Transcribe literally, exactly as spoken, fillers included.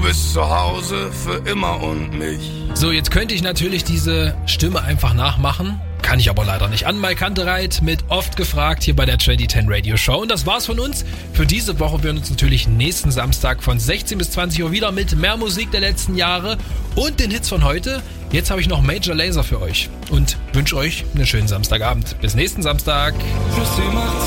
bist zu Hause für immer und mich. So, jetzt könnte ich natürlich diese Stimme einfach nachmachen. Kann ich aber leider nicht. An Mike Kantereit mit Oft gefragt hier bei der zwanzig zehn Radio Show. Und das war's von uns für diese Woche. Wir hören uns natürlich nächsten Samstag von sechzehn bis zwanzig Uhr wieder mit mehr Musik der letzten Jahre und den Hits von heute. Jetzt habe ich noch Major Lazer für euch und wünsche euch einen schönen Samstagabend. Bis nächsten Samstag.